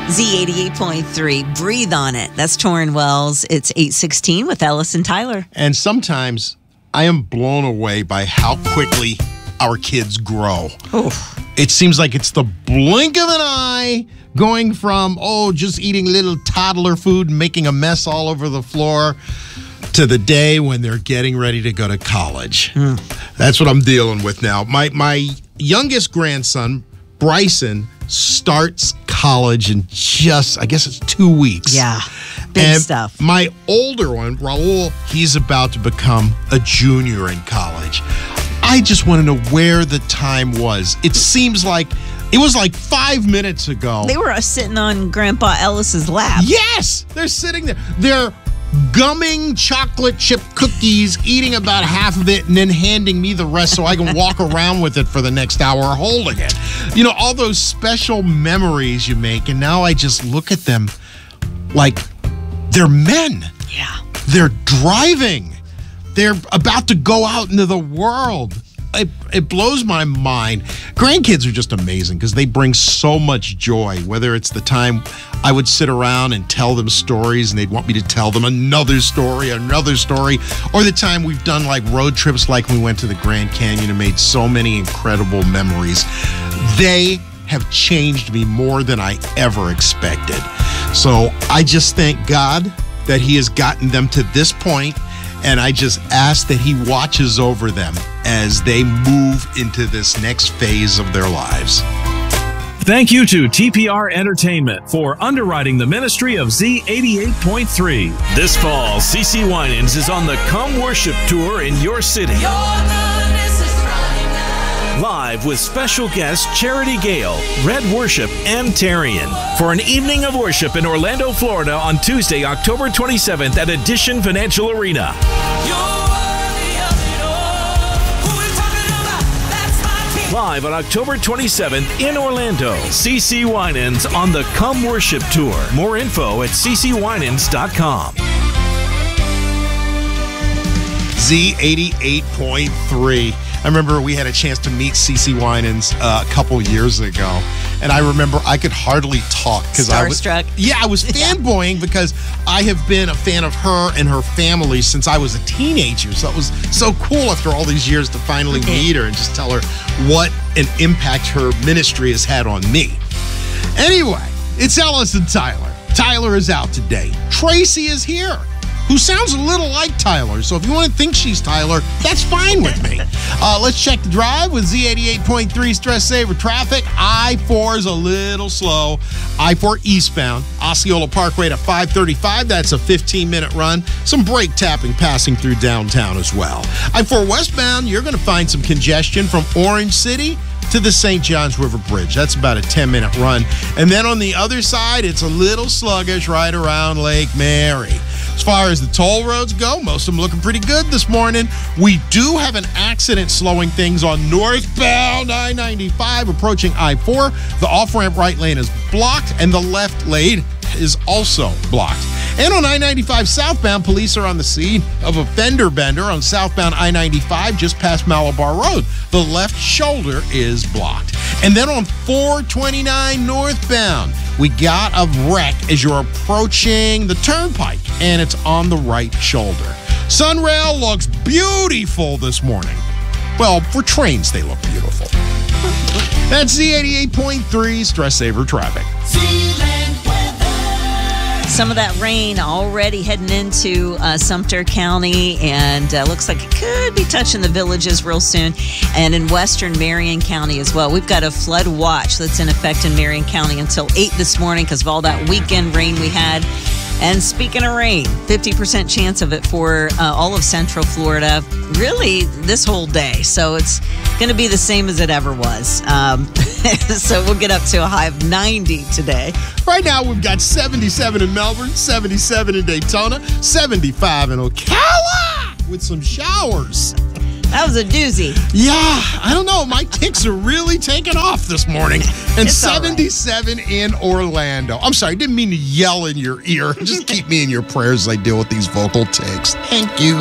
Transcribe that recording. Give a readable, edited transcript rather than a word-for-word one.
Z88.3, Breathe on It. That's Torrin Wells. It's 8:16 with Ellis and Tyler. And sometimes I am blown away by how quickly our kids grow. Oof. It seems like it's the blink of an eye, going from, just eating little toddler food and making a mess all over the floor, to the day when they're getting ready to go to college. That's what I'm dealing with now. My youngest grandson, Bryson, starts college in I guess it's 2 weeks. Yeah, big stuff. My older one, Raul, he's about to become a junior in college. I just want to know where the time was. It seems like it was like 5 minutes ago. They were sitting on Grandpa Ellis's lap. Yes, they're sitting there. They're gumming chocolate chip cookies, eating about half of it, and then handing me the rest so I can walk around with it for the next hour holding it. You know, all those special memories you make, and now I just look at them like they're men. Yeah. They're driving. They're about to go out into the world. It blows my mind. Grandkids are just amazing because they bring so much joy, whether it's the time I would sit around and tell them stories and they'd want me to tell them another story, or the time we've done like road trips, like we went to the Grand Canyon and made so many incredible memories. They have changed me more than I ever expected. So I just thank God that He has gotten them to this point. And I just ask that He watches over them as they move into this next phase of their lives. Thank you to TPR Entertainment for underwriting the ministry of Z88.3. This fall, CeCe Winans is on the Come Worship Tour in your city. Live with special guests Charity Gale, Red Worship, and Tarian for an evening of worship in Orlando, Florida on Tuesday, October 27th at Addition Financial Arena. Live on October 27th in Orlando, CeCe Winans on the Come Worship Tour. More info at ccwinans.com. Z88.3. I remember we had a chance to meet CeCe Winans a couple years ago, and I remember I could hardly talk because I was fanboying because I have been a fan of her and her family since I was a teenager. So it was so cool after all these years to finally meet her and just tell her what an impact her ministry has had on me. Anyway, it's Ellis and Tyler. Tyler is out today. Tracy is here, who sounds a little like Tyler. So if you want to think she's Tyler, that's fine with me. Let's check the drive with Z88.3 Stress Saver traffic. I-4 is a little slow. I-4 eastbound, Osceola Parkway to 535. That's a 15-minute run. Some brake tapping passing through downtown as well. I-4 westbound, you're going to find some congestion from Orange City to the St. Johns River Bridge. That's about a 10-minute run. And then on the other side, it's a little sluggish right around Lake Mary. As far as the toll roads go, most of them looking pretty good this morning. We do have an accident slowing things on northbound I-95 approaching I-4. The off-ramp right lane is blocked, and the left lane is also blocked. And on I-95 southbound, police are on the scene of a fender bender on southbound I-95 just past Malabar Road. The left shoulder is blocked. And then on 429 northbound, we got a wreck as you're approaching the turnpike, and it's on the right shoulder. Sunrail looks beautiful this morning. Well, for trains, they look beautiful. That's Z88.3 Stress Saver traffic. Some of that rain already heading into Sumter County, and looks like it could be touching the villages real soon, and in western Marion County as well. We've got a flood watch that's in effect in Marion County until 8 this morning because of all that weekend rain we had. And speaking of rain, 50% chance of it for all of Central Florida, really this whole day. So it's going to be the same as it ever was. So we'll get up to a high of 90 today. Right now, we've got 77 in Melbourne, 77 in Daytona, 75 in Ocala with some showers. That was a doozy. Yeah, I don't know. My ticks are really taking off this morning. And 77 in Orlando. I'm sorry, I didn't mean to yell in your ear. Just keep me in your prayers as I deal with these vocal tics. Thank you.